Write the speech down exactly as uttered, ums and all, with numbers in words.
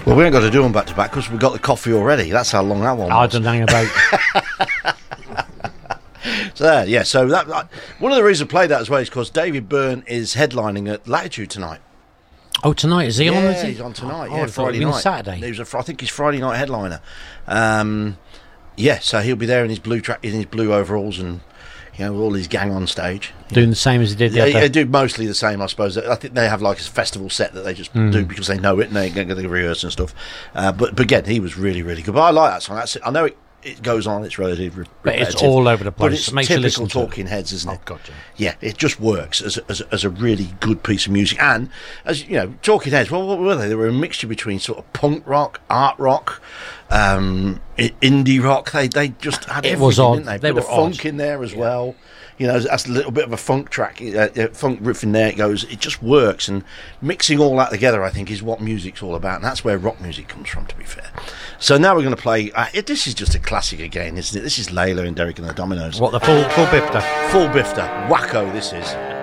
Well, we ain't got to do them back to back because we've got the coffee already. That's how long that one was. I don't know about. So there, yeah. So that, that one of the reasons I played that as well is because David Byrne is headlining at Latitude tonight. Oh, tonight is he yeah, on? Is he? he's on tonight. Oh, yeah, I thought Friday it was night. Saturday. He was a, fr- I think he's Friday night headliner. Um, yeah, so he'll be there in his blue track, in his blue overalls, and you know, with all his gang on stage, doing the same as he did the Yeah, other. they do mostly the same, I suppose. I think they have like a festival set that they just Mm. do because they know it and they get the rehearse and stuff. Uh, but, but again, he was really, really good. But I like that song. That's it. I know it, it goes on. It's relatively re- But it's repetitive, all over the place. But it's It makes you typical listen to it. Talking Heads, isn't it? Oh, God, yeah. Yeah, it just works as a, as, a, as a really good piece of music. And as you know, Talking Heads, well, what were they? They were a mixture between sort of punk rock, art rock, um, i- indie rock. They they just had It everything, was odd. didn't they? They Bit of were funk odd. in there as well. You know, that's a little bit of a funk track, uh, uh, funk riff in there. It goes, it just works, and mixing all that together, I think, is what music's all about, and that's where rock music comes from. To be fair, so now we're going to play. Uh, it, this is just a classic again, isn't it? This is Layla and Derek and the Dominoes. What, the full full bifter? Full bifter, wacko. This is.